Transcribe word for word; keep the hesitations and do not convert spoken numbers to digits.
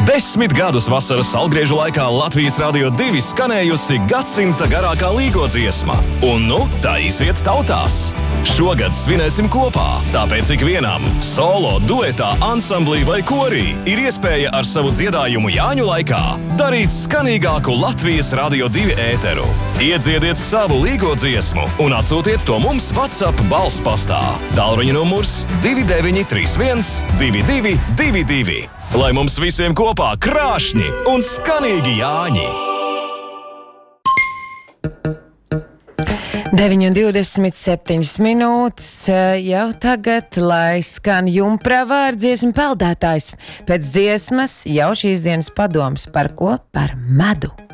Desmit gadus vasaras salgriežu laikā Latvijas Radio divi skanējusi gadsimta garākā līgo dziesma. Un nu, tā iziet tautās. Šogad svinēsim kopā, tāpēc ikvienam solo, duetā, ansamblī vai korī ir iespēja ar savu dziedājumu Jāņu laikā darīt skanīgāku Latvijas Radio divi ēteru. Iedziediet savu līgo dziesmu un atsūtiet to mums WhatsApp balss pastā. Tālruņa numurs divi deviņi trīs viens divi divi divi divi. Lai mums visiem kopā krāšņi un skanīgi Jāņi! deviņi un divdesmit septiņas minūtes jau tagad, lai skan Jumprava ar dziesmu peldētājs. Pēc dziesmas jau šīs dienas padoms par ko? Par medu.